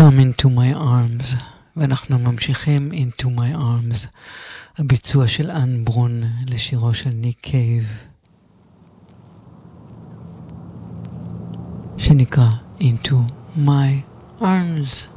Come into my arms, ואנחנו ממשיכים into my arms, הביצוע של אן ברון לשירו של ניק קייב, שנקרא into my arms.